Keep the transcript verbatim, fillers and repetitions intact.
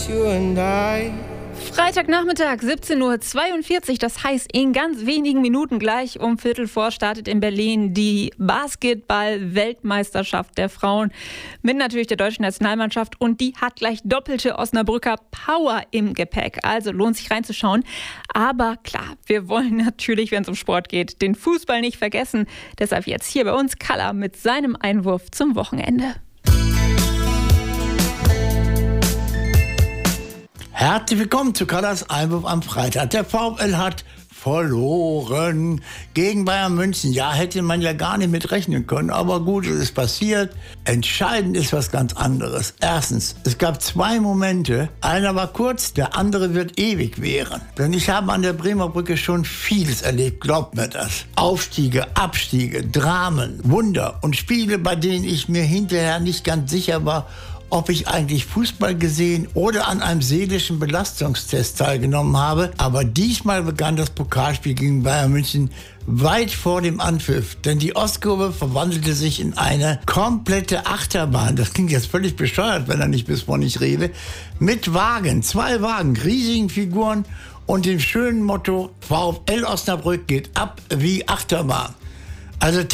just you and I. Freitagnachmittag, siebzehn Uhr zweiundvierzig, das heißt, in ganz wenigen Minuten gleich um Viertel vor startet in Berlin die Basketball-Weltmeisterschaft der Frauen mit natürlich der deutschen Nationalmannschaft und die hat gleich doppelte Osnabrücker Power im Gepäck, also lohnt sich reinzuschauen. Aber klar, wir wollen natürlich, wenn es um Sport geht, den Fußball nicht vergessen. Deshalb jetzt hier bei uns Kalla mit seinem Einwurf zum Wochenende. Herzlich willkommen zu Kallas Einwurf am Freitag. Der VfL hat verloren gegen Bayern München. Ja, hätte man ja gar nicht mit rechnen können, aber gut, es ist passiert. Entscheidend ist was ganz anderes. Erstens, es gab zwei Momente. Einer war kurz, der andere wird ewig währen. Denn ich habe an der Bremer Brücke schon vieles erlebt, glaubt mir das. Aufstiege, Abstiege, Dramen, Wunder und Spiele, bei denen ich mir hinterher nicht ganz sicher war, ob ich eigentlich Fußball gesehen oder an einem seelischen Belastungstest teilgenommen habe. Aber diesmal begann das Pokalspiel gegen Bayern München weit vor dem Anpfiff. Denn die Ostkurve verwandelte sich in eine komplette Achterbahn. Das klingt jetzt völlig bescheuert, wenn er nicht bis vor nicht rede. Mit Wagen, zwei Wagen, riesigen Figuren und dem schönen Motto VfL Osnabrück geht ab wie Achterbahn. Also